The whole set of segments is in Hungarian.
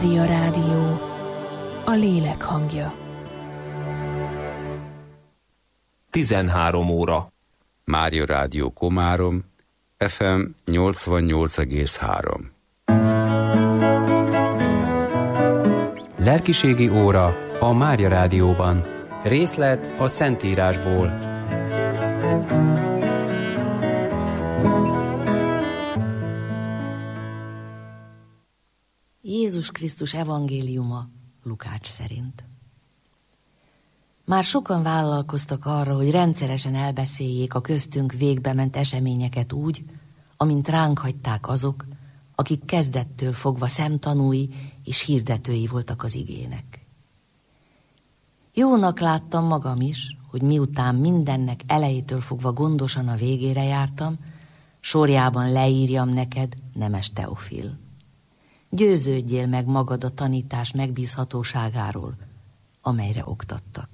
Mária Rádió, a lélek hangja. 13 óra. Mária Rádió Komárom, FM 88,3. Lelkiségi óra a Mária Rádióban. Részlet a Szentírásból. Jézus Krisztus evangéliuma Lukács szerint. Már sokan vállalkoztak arra, hogy rendszeresen elbeszéljék a köztünk végbe ment eseményeket úgy, amint ránk hagyták azok, akik kezdettől fogva szemtanúi és hirdetői voltak az igének. Jónak láttam magam is, hogy miután mindennek elejétől fogva gondosan a végére jártam, sorjában leírjam neked, nemes Teofil. Győződjél meg magad a tanítás megbízhatóságáról, amelyre oktattak.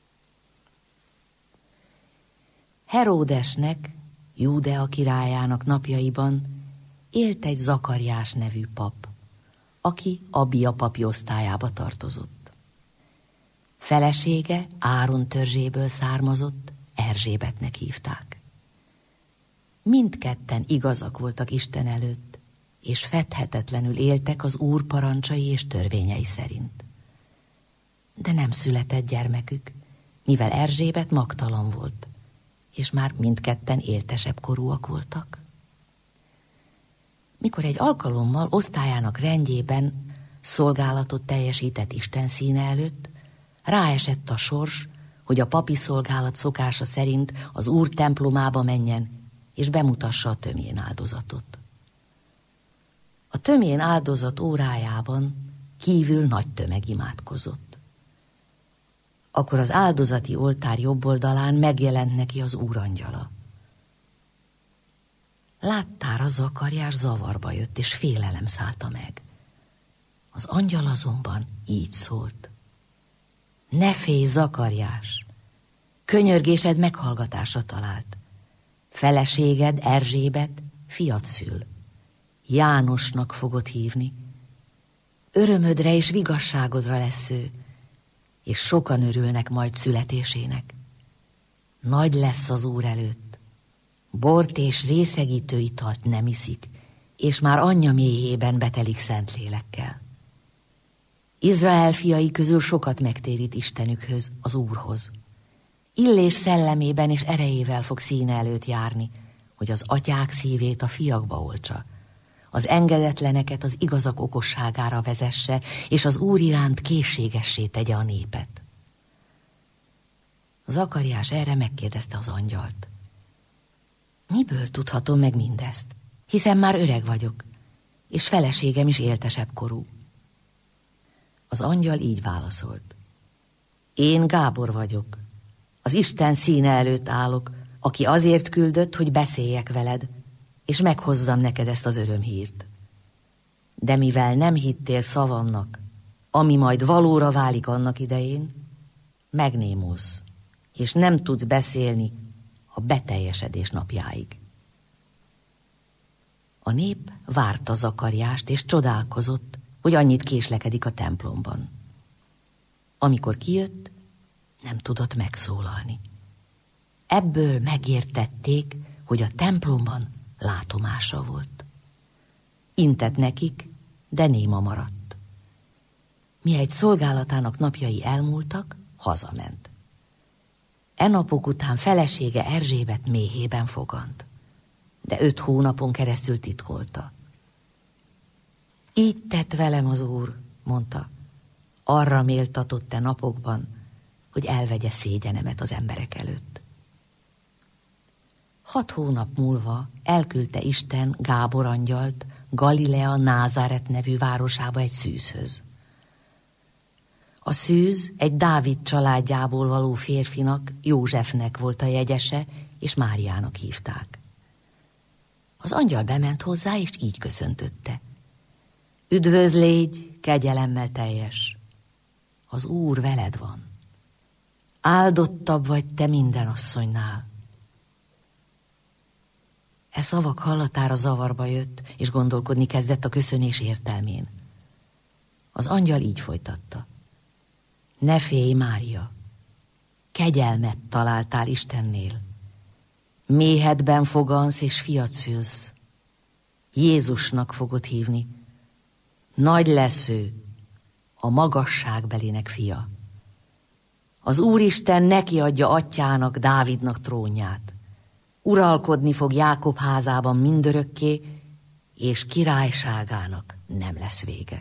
Heródesnek, Júdea királyának napjaiban élt egy Zakariás nevű pap, aki Abia papi osztályába tartozott. Felesége Áron törzséből származott, Erzsébetnek hívták. Mindketten igazak voltak Isten előtt, és fedhetetlenül éltek az Úr parancsai és törvényei szerint. De nem született gyermekük, mivel Erzsébet magtalan volt, és már mindketten éltesebb korúak voltak. Mikor egy alkalommal osztályának rendjében szolgálatot teljesített Isten színe előtt, ráesett a sors, hogy a papi szolgálat szokása szerint az Úr templomába menjen, és bemutassa a tömjén áldozatot. A tömjén áldozat órájában kívül nagy tömeg imádkozott. Akkor az áldozati oltár jobb oldalán megjelent neki az Úr angyala. Láttára Zakariás zavarba jött, és félelem szállta meg. Az angyal azonban így szólt: ne félj, Zakariás! Könyörgésed meghallgatásra talált. Feleséged, Erzsébet, fiat szül. Jánosnak fogod hívni. Örömödre és vigasságodra lesz ő, és sokan örülnek majd születésének. Nagy lesz az Úr előtt. Bort és részegítő italt nem iszik, és már anyja méhében betelik Szentlélekkel. Izrael fiai közül sokat megtérít Istenükhöz, az Úrhoz. Illés szellemében és erejével fog színe előtt járni, hogy az atyák szívét a fiakba oltsa, az engedetleneket az igazak okosságára vezesse, és az Úr iránt készségessé tegye a népet. Zakariás erre megkérdezte az angyalt: miből tudhatom meg mindezt, hiszen már öreg vagyok, és feleségem is éltesebb korú. Az angyal így válaszolt: én Gábor vagyok, az Isten színe előtt állok, aki azért küldött, hogy beszéljek veled, és meghozzam neked ezt az örömhírt. De mivel nem hittél szavamnak, ami majd valóra válik annak idején, megnémulsz, és nem tudsz beszélni a beteljesedés napjáig. A nép várta Zakariást, és csodálkozott, hogy annyit késlekedik a templomban. Amikor kijött, nem tudott megszólalni. Ebből megértették, hogy a templomban látomása volt. Intett nekik, de néma maradt. Mihelyt szolgálatának napjai elmúltak, hazament. E napok után felesége Erzsébet méhében fogant, de 5 hónapon keresztül titkolta. Így tett velem az Úr, mondta, arra méltatott te napokban, hogy elvegye szégyenemet az emberek előtt. 6 hónap múlva elküldte Isten Gábor angyalt Galilea Názáret nevű városába egy szűzhöz. A szűz egy Dávid családjából való férfinak, Józsefnek volt a jegyese, és Máriának hívták. Az angyal bement hozzá, és így köszöntötte: üdvözlégy, kegyelemmel teljes, az Úr veled van. Áldottabb vagy te minden asszonynál. E szavak hallatára zavarba jött, és gondolkodni kezdett a köszönés értelmén. Az angyal így folytatta. Ne félj, Mária, kegyelmet találtál Istennél. Méhedben fogansz és fiat szülsz. Jézusnak fogod hívni. Nagy lesz ő, a magasságbelinek fia. Az Úristen neki adja atyának, Dávidnak trónját. Uralkodni fog Jákob házában mindörökké, és királyságának nem lesz vége.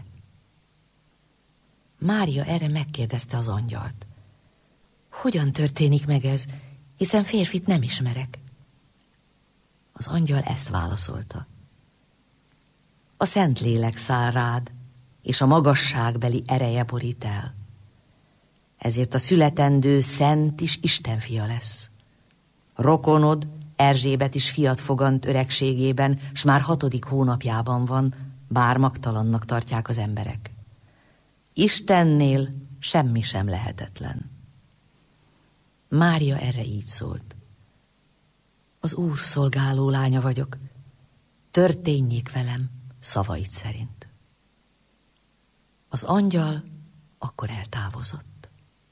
Mária erre megkérdezte az angyalt. Hogyan történik meg ez, hiszen férfit nem ismerek? Az angyal ezt válaszolta. A Szentlélek száll rád, és a magasságbeli ereje borít el. Ezért a születendő szent is Isten fia lesz. Rokonod, Erzsébet is fiat fogant öregségében, s már 6. hónapjában van, bár magtalannak tartják az emberek. Istennél semmi sem lehetetlen. Mária erre így szólt. Az Úr szolgáló lánya vagyok, történjék velem szavait szerint. Az angyal akkor eltávozott.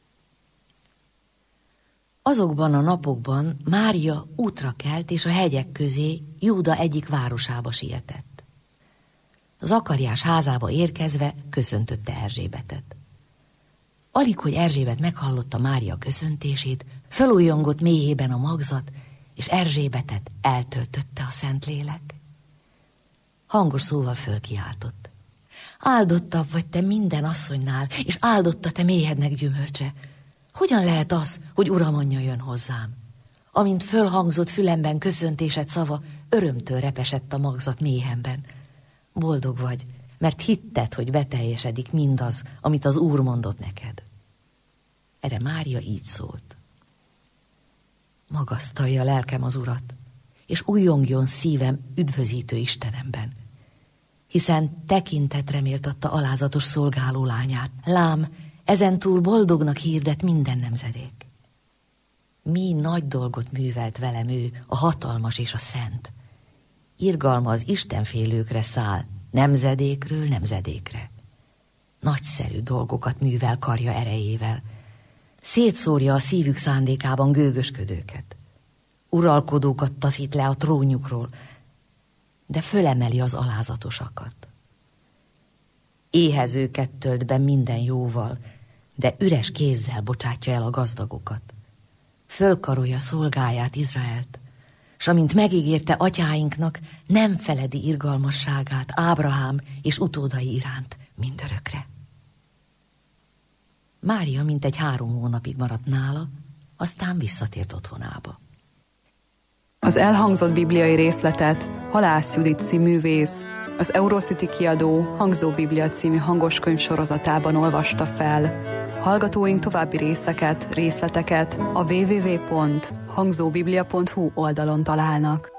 Azokban a napokban Mária útra kelt, és a hegyek közé Júda egyik városába sietett. Zakariás házába érkezve köszöntötte Erzsébetet. Alig, hogy Erzsébet meghallotta Mária köszöntését, fölújongott méhében a magzat, és Erzsébetet eltöltötte a Szentlélek. Hangos szóval fölkiáltott. Áldottabb vagy te minden asszonynál, és áldotta te méhednek gyümölcse. Hogyan lehet az, hogy Uram anyja jön hozzám? Amint fölhangzott fülemben köszöntésed szava, örömtől repesett a magzat méhemben. Boldog vagy, mert hitted, hogy beteljesedik mindaz, amit az Úr mondott neked. Erre Mária így szólt. Magasztalja lelkem az Urat, és újjongjon szívem üdvözítő Istenemben, hiszen tekintetre méltatta alázatos szolgáló lányát. Lám, ezentúl boldognak hirdet minden nemzedék. Mi nagy dolgot művelt velem ő, a hatalmas és a szent. Irgalma az istenfélőkre száll, nemzedékről nemzedékre. Nagyszerű dolgokat művel karja erejével. Szétszórja a szívük szándékában gőgösködőket. Uralkodókat taszít le a trónjukról, de fölemeli az alázatosakat. Éhezőket tölt be minden jóval, de üres kézzel bocsátja el a gazdagokat. Fölkarolja szolgáját, Izraelt, s amint megígérte atyáinknak, nem feledi irgalmasságát Ábrahám és utódai iránt mindörökre. Mária mintegy 3 hónapig maradt nála, aztán visszatért otthonába. Az elhangzott bibliai részletet Halász Judit színművész az Eurocity kiadó Hangzó Biblia című hangoskönyv sorozatában olvasta fel. Hallgatóink további részleteket a www.hangzóbiblia.hu oldalon találnak.